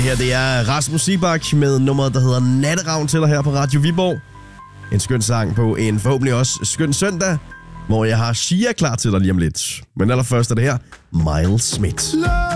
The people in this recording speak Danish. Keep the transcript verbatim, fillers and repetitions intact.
Det her, det er Rasmus Seebach med nummeret, der hedder Natteravn til dig her på Radio Viborg. En skøn sang på en forhåbentlig også skøn søndag, hvor jeg har Shia klar til dig lige om lidt. Men allerførst er det her, Miles Smith.